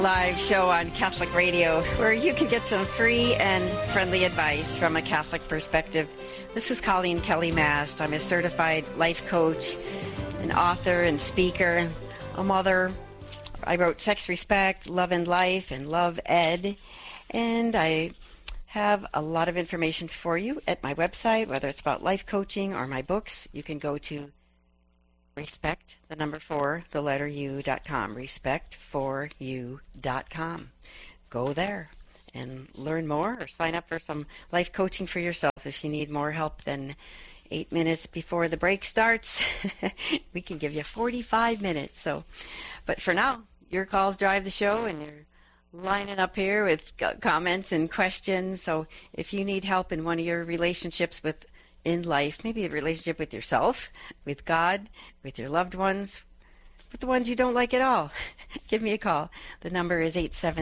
Live show on Catholic Radio where you can get some free and friendly advice from a Catholic perspective. This is Colleen Kelly Mast. I'm a certified life coach, an author and speaker, a mother. I wrote Sex, Respect, Love and Life, and Love Ed. And I have a lot of information for you at my website, whether it's about life coaching or my books. You can go to respect4u.com, respect4u.com. Go there and learn more or sign up for some life coaching for yourself. If you need more help than 8 minutes before the break starts, we can give you 45 minutes. But for now, your calls drive the show, and you're lining up here with comments and questions. So if you need help in one of your relationships in life, maybe a relationship with yourself, with God, with your loved ones, with the ones you don't like at all, give me a call. The number is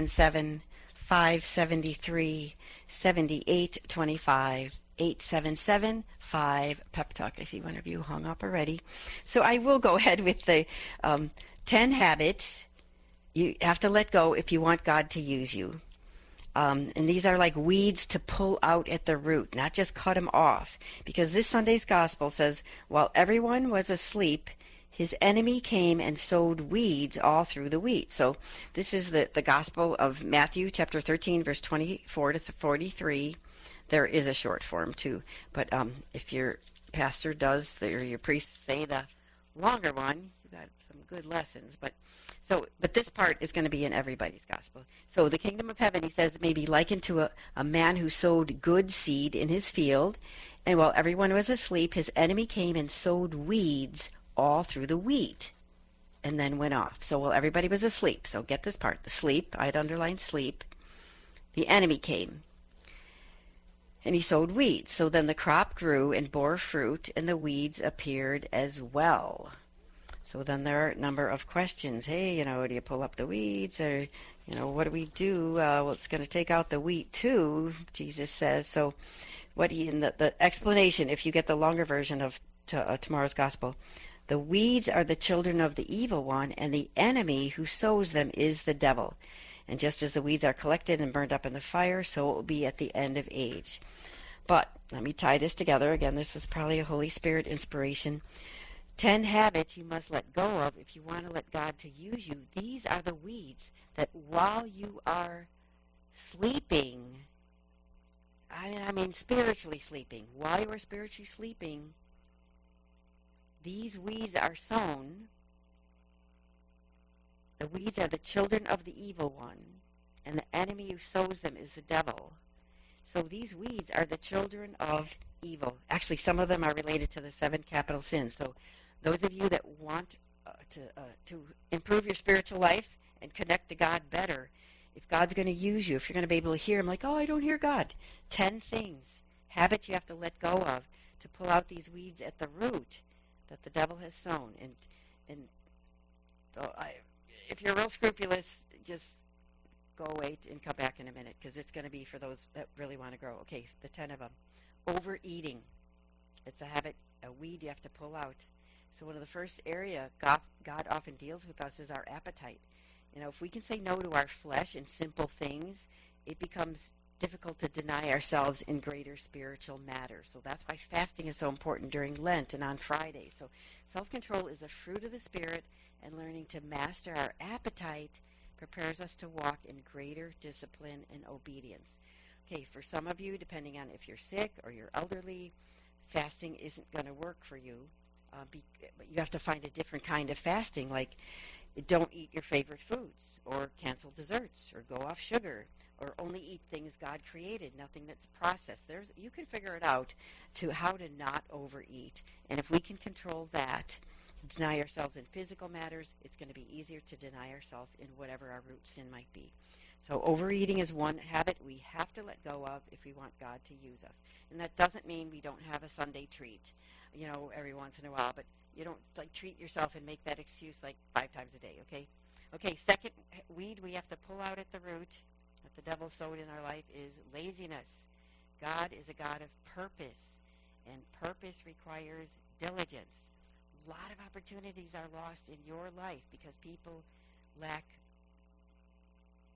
877-573-7825, 877-5-PEP-TALK. I see one of you hung up already. So I will go ahead with the 10 habits you have to let go if you want God to use you. And these are like weeds to pull out at the root, not just cut them off. Because this Sunday's gospel says, while everyone was asleep, his enemy came and sowed weeds all through the wheat. So this is the gospel of Matthew chapter 13, verse 24 to 43. There is a short form too. But if your pastor does, or your priest say the longer one, you've got some good lessons. But this part is going to be in everybody's gospel. So the kingdom of heaven, he says, may be likened to a man who sowed good seed in his field, and while everyone was asleep, his enemy came and sowed weeds all through the wheat, and then went off. So while everybody was asleep, so get this part, the sleep, I'd underlined sleep, the enemy came, and he sowed weeds. So then the crop grew and bore fruit, and the weeds appeared as well. So then there are a number of questions. Hey, do you pull up the weeds? Or, what do we do? Well, it's going to take out the wheat too, Jesus says. So in the explanation, if you get the longer version of tomorrow's gospel, the weeds are the children of the evil one, and the enemy who sows them is the devil. And just as the weeds are collected and burned up in the fire, so it will be at the end of age. But let me tie this together. Again, this was probably a Holy Spirit inspiration. 10 habits you must let go of if you want to let God to use you. These are the weeds that while you are sleeping, I mean spiritually sleeping, while you are spiritually sleeping, these weeds are sown. The weeds are the children of the evil one, and the enemy who sows them is the devil. So these weeds are the children of evil. Actually, some of them are related to the 7 capital sins. So those of you that want to improve your spiritual life and connect to God better, if God's going to use you, if you're going to be able to hear Him, like, oh, I don't hear God. 10 things, habits you have to let go of to pull out these weeds at the root that the devil has sown. And if you're real scrupulous, just go wait and come back in a minute, because it's going to be for those that really want to grow. Okay, the 10 of them. Overeating. It's a habit, a weed you have to pull out. So one of the first area God often deals with us is our appetite. If we can say no to our flesh in simple things, it becomes difficult to deny ourselves in greater spiritual matters. So that's why fasting is so important during Lent and on Friday. So self-control is a fruit of the Spirit, and learning to master our appetite prepares us to walk in greater discipline and obedience. Okay, for some of you, depending on if you're sick or you're elderly, fasting isn't going to work for you. But you have to find a different kind of fasting, like don't eat your favorite foods, or cancel desserts, or go off sugar, or only eat things God created, nothing that's processed. You can figure it out to how to not overeat. And if we can control that, deny ourselves in physical matters, it's going to be easier to deny ourselves in whatever our root sin might be. So overeating is one habit we have to let go of if we want God to use us. And that doesn't mean we don't have a Sunday treat, every once in a while, but you don't treat yourself and make that excuse 5 times a day, okay? Okay, second weed we have to pull out at the root that the devil sowed in our life is laziness. God is a God of purpose, and purpose requires diligence. A lot of opportunities are lost in your life because people lack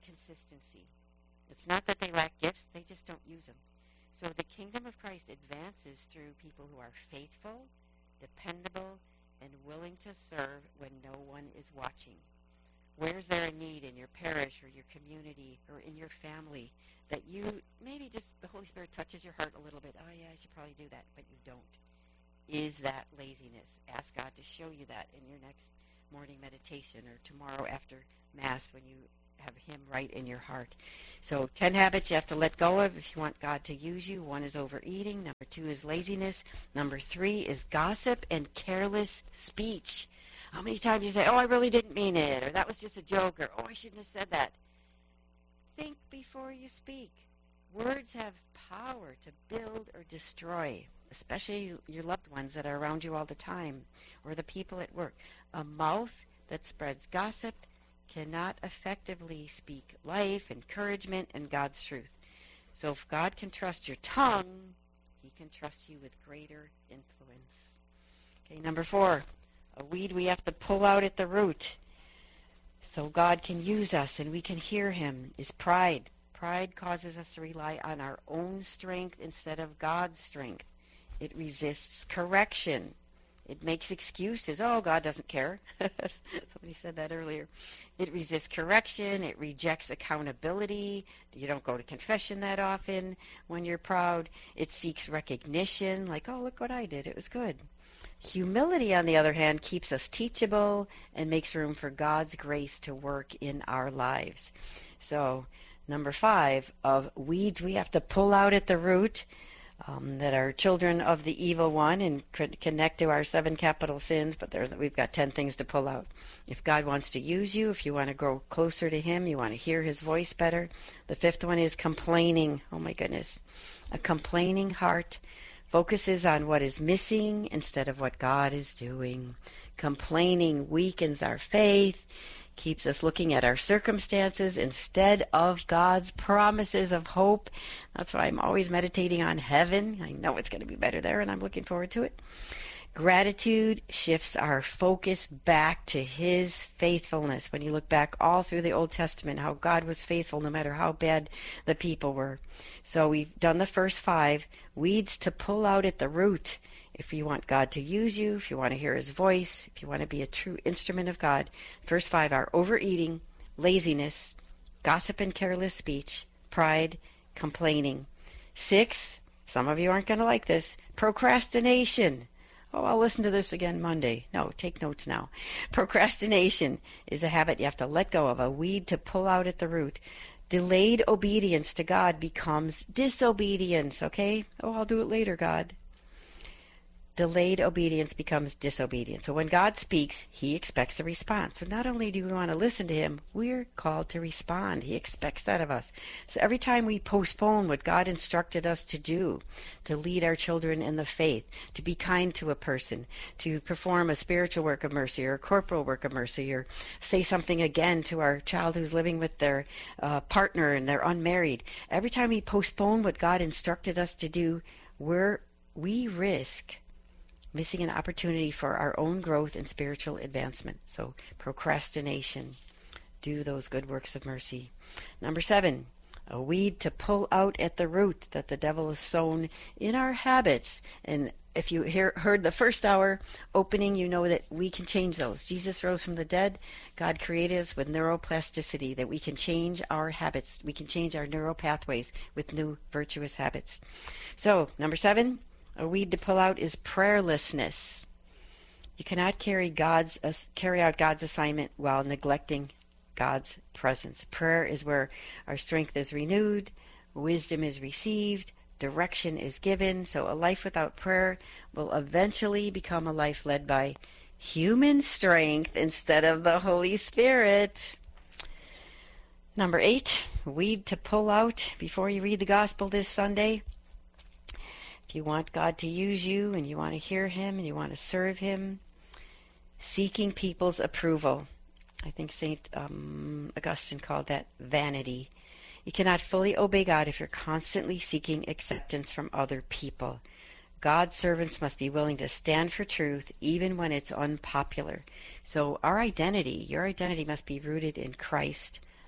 consistency. It's not that they lack gifts, they just don't use them. So the kingdom of Christ advances through people who are faithful, dependable, and willing to serve when no one is watching. Where's there a need in your parish or your community or in your family that you maybe just the Holy Spirit touches your heart a little bit? Oh yeah, I should probably do that, but you don't. Is that laziness? Ask God to show you that in your next morning meditation or tomorrow after Mass when you have Him right in your heart. So 10 habits you have to let go of if you want God to use you. 1 is overeating. Number 2 is laziness. Number 3 is gossip and careless speech. How many times you say, oh, I really didn't mean it, or that was just a joke, or oh, I shouldn't have said that. Think before you speak. Words have power to build or destroy, especially your loved ones that are around you all the time, or the people at work. A mouth that spreads gossip cannot effectively speak life, encouragement, and God's truth. So if God can trust your tongue, He can trust you with greater influence. Okay, number 4. A weed we have to pull out at the root so God can use us and we can hear Him is pride. Pride causes us to rely on our own strength instead of God's strength. It resists correction. It makes excuses. Oh, God doesn't care. Somebody said that earlier. It resists correction. It rejects accountability. You don't go to confession that often when you're proud. It seeks recognition, like, oh, look what I did. It was good. Humility, on the other hand, keeps us teachable and makes room for God's grace to work in our lives. So, number 5, of weeds we have to pull out at the root that are children of the evil one and connect to our 7 capital sins, but we've got 10 things to pull out. If God wants to use you, if you want to grow closer to Him, you want to hear His voice better. The 5th one is complaining. Oh my goodness. A complaining heart focuses on what is missing instead of what God is doing. Complaining weakens our faith, keeps us looking at our circumstances instead of God's promises of hope. That's why I'm always meditating on heaven. I know it's going to be better there, and I'm looking forward to it. Gratitude shifts our focus back to His faithfulness. When you look back all through the Old Testament, how God was faithful no matter how bad the people were. So we've done the first 5 weeds to pull out at the root. If you want God to use you, if you want to hear His voice, if you want to be a true instrument of God, first 5 are overeating, laziness, gossip and careless speech, pride, complaining. 6, some of you aren't going to like this, procrastination. Oh, I'll listen to this again Monday. No, take notes now. Procrastination is a habit you have to let go of, a weed to pull out at the root. Delayed obedience to God becomes disobedience, okay? Oh, I'll do it later, God. Delayed obedience becomes disobedience. So when God speaks, He expects a response. So not only do we want to listen to Him, we're called to respond. He expects that of us. So every time we postpone what God instructed us to do, to lead our children in the faith, to be kind to a person, to perform a spiritual work of mercy or a corporal work of mercy, or say something again to our child who's living with their partner and they're unmarried, every time we postpone what God instructed us to do, we risk missing an opportunity for our own growth and spiritual advancement. So procrastination. Do those good works of mercy. Number 7, a weed to pull out at the root that the devil has sown in our habits. And if you heard the first hour opening, you know that we can change those. Jesus rose from the dead. God created us with neuroplasticity, that we can change our habits. We can change our neural pathways with new virtuous habits. So, number 7, a weed to pull out is prayerlessness. You cannot carry out God's assignment while neglecting God's presence. Prayer is where our strength is renewed, wisdom is received, direction is given. So a life without prayer will eventually become a life led by human strength instead of the Holy Spirit. Number 8, weed to pull out before you read the gospel this Sunday. If you want God to use you and you want to hear Him and you want to serve Him, seeking people's approval. I think St. Augustine called that vanity. You cannot fully obey God if you're constantly seeking acceptance from other people. God's servants must be willing to stand for truth even when it's unpopular. So our identity, your identity must be rooted in Christ,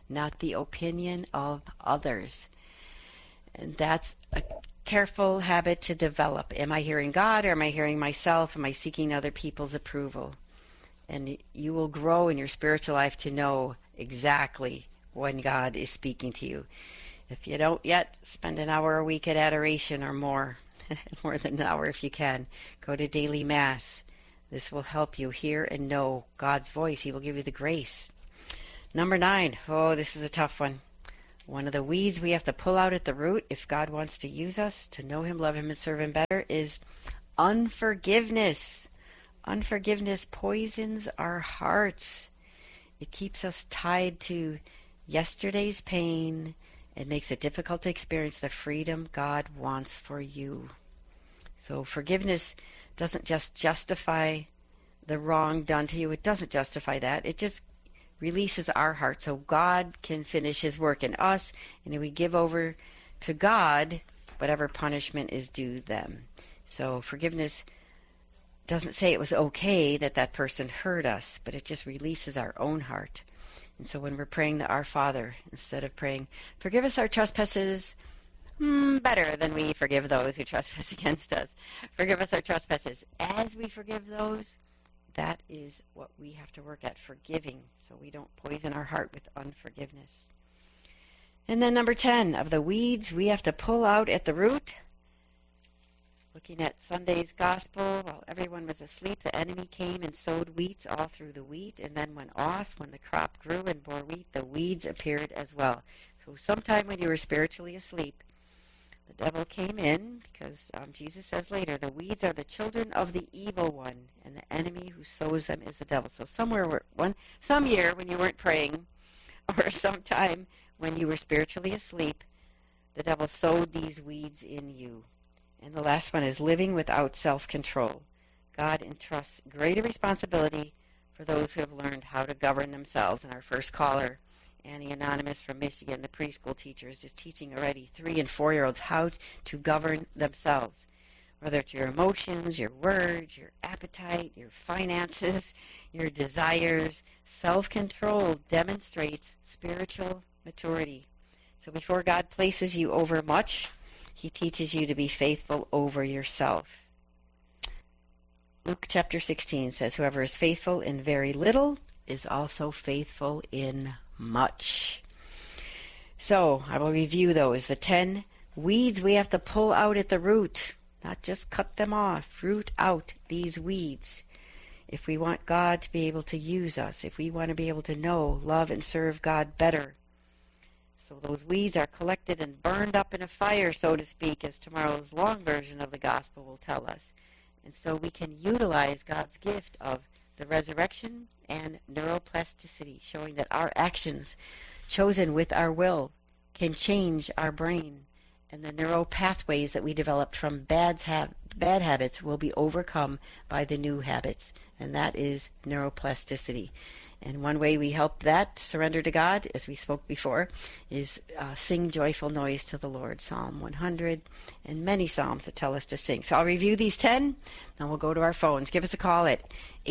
not the opinion of others. And that's a careful habit to develop. Am I hearing God or am I hearing myself? Am I seeking other people's approval? And you will grow in your spiritual life to know exactly when God is speaking to you. If you don't yet, spend an hour a week at adoration or more, more than an hour if you can. Go to daily Mass. This will help you hear and know God's voice. He will give you the grace. Number 9. Oh, this is a tough one. One of the weeds we have to pull out at the root if God wants to use us to know Him, love Him, and serve Him better is unforgiveness. Unforgiveness poisons our hearts. It keeps us tied to yesterday's pain. It makes it difficult to experience the freedom God wants for you. So forgiveness doesn't just justify the wrong done to you. It doesn't justify that. It just releases our heart so God can finish His work in us, and we give over to God whatever punishment is due them. So forgiveness doesn't say it was okay that that person hurt us, but it just releases our own heart. And so when we're praying the Our Father, instead of praying, forgive us our trespasses, better than we forgive those who trespass against us. Forgive us our trespasses as we forgive those. That is what we have to work at, forgiving, so we don't poison our heart with unforgiveness. And then number 10, of the weeds we have to pull out at the root. Looking at Sunday's gospel, while everyone was asleep, the enemy came and sowed weeds all through the wheat, and then went off. When the crop grew and bore wheat, the weeds appeared as well. So sometime when you were spiritually asleep, the devil came in, because Jesus says later, the weeds are the children of the evil one, and the enemy who sows them is the devil. So some year when you weren't praying, or sometime when you were spiritually asleep, the devil sowed these weeds in you. And the last one is living without self-control. God entrusts greater responsibility for those who have learned how to govern themselves. And our first caller, Annie Anonymous from Michigan, the preschool teacher, is just teaching already 3- and 4-year-olds how to govern themselves. Whether it's your emotions, your words, your appetite, your finances, your desires, self-control demonstrates spiritual maturity. So before God places you over much, He teaches you to be faithful over yourself. Luke chapter 16 says, whoever is faithful in very little is also faithful in much. So I will review those. The 10 weeds we have to pull out at the root, not just cut them off. Root out these weeds. If we want God to be able to use us, if we want to be able to know, love, and serve God better. So those weeds are collected and burned up in a fire, so to speak, as tomorrow's long version of the gospel will tell us. And so we can utilize God's gift of the resurrection and neuroplasticity, showing that our actions, chosen with our will, can change our brain. And the neural pathways that we developed from bad habits will be overcome by the new habits. And that is neuroplasticity. And one way we help that surrender to God, as we spoke before, is sing joyful noise to the Lord, Psalm 100, and many psalms that tell us to sing. So I'll review these 10, then we'll go to our phones. Give us a call at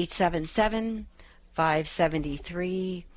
877-573-7825,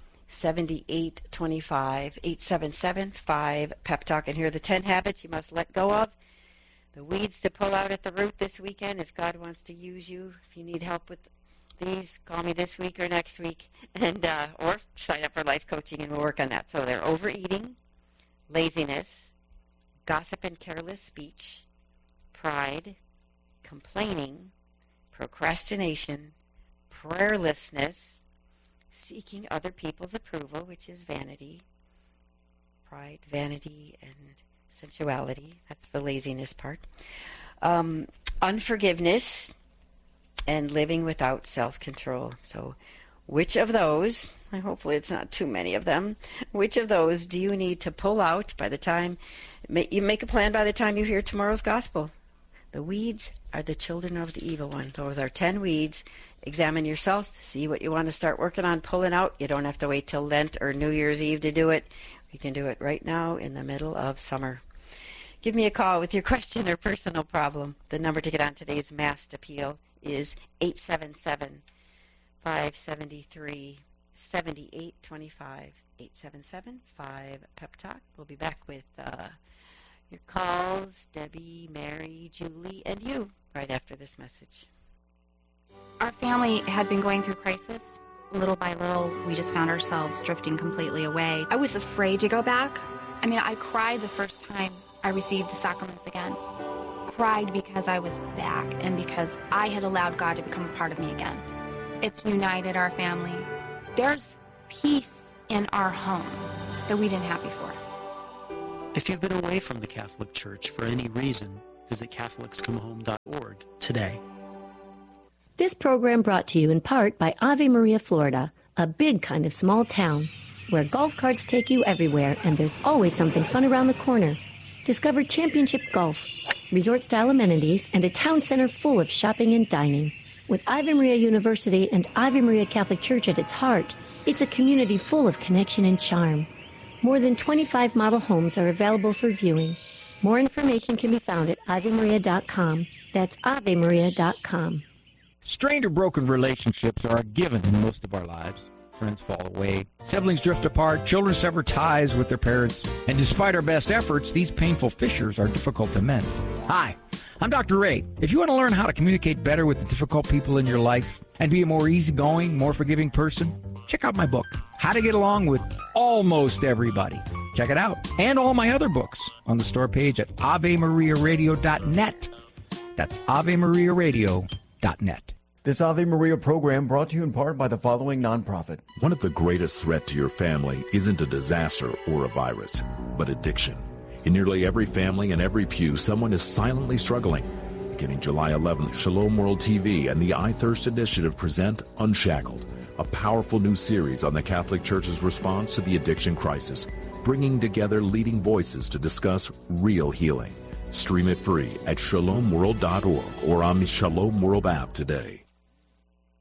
877-5-PEP-TALK, and here are the 10 habits you must let go of. The weeds to pull out at the root this weekend if God wants to use you. If you need help with these, call me this week or next week, and or sign up for life coaching, and we'll work on that. So they're overeating, laziness, gossip and careless speech, pride, complaining, procrastination, prayerlessness, seeking other people's approval, which is vanity, pride, vanity, and sensuality. That's the laziness part. Unforgiveness, and living without self-control. So which of those, and hopefully it's not too many of them, which of those do you need to pull out by the time, you make a plan by the time you hear tomorrow's gospel? The weeds are the children of the evil one. Those are 10 weeds. Examine yourself, see what you want to start working on pulling out. You don't have to wait till Lent or New Year's Eve to do it. You can do it right now in the middle of summer. Give me a call with your question or personal problem. The number to get on today's Mass appeal is 877-573-7825. 877-7825. 877-5-PEP-TALK. We'll be back with your calls, Debbie, Mary, Julie, and you right after this message. Our family had been going through crisis. Little by little, we just found ourselves drifting completely away. I was afraid to go back. I mean, I cried the first time I received the sacraments again. Cried because I was back and because I had allowed God to become a part of me again. It's united our family. There's peace in our home that we didn't have before. If you've been away from the Catholic Church for any reason, visit CatholicsComeHome.org today. This program brought to you in part by Ave Maria, Florida, a big kind of small town where golf carts take you everywhere and there's always something fun around the corner. Discover championship golf, resort-style amenities, and a town center full of shopping and dining. With Ave Maria University and Ave Maria Catholic Church at its heart, it's a community full of connection and charm. More than 25 model homes are available for viewing. More information can be found at AveMaria.com. That's AveMaria.com. Strained or broken relationships are a given in most of our lives. Friends fall away, siblings drift apart, children sever ties with their parents, and despite our best efforts, these painful fissures are difficult to mend. Hi, I'm Dr. Ray. If you want to learn how to communicate better with the difficult people in your life and be a more easygoing, more forgiving person, check out my book, How to Get Along with Almost Everybody. Check it out. And all my other books on the store page at AveMariaRadio.net. That's AveMariaRadio.net. This Ave Maria program brought to you in part by the following nonprofit. One of the greatest threats to your family isn't a disaster or a virus, but addiction. In nearly every family and every pew, someone is silently struggling. Beginning July 11th, Shalom World TV and the I Thirst Initiative present Unshackled, a powerful new series on the Catholic Church's response to the addiction crisis, bringing together leading voices to discuss real healing. Stream it free at shalomworld.org or on the Shalom World app today.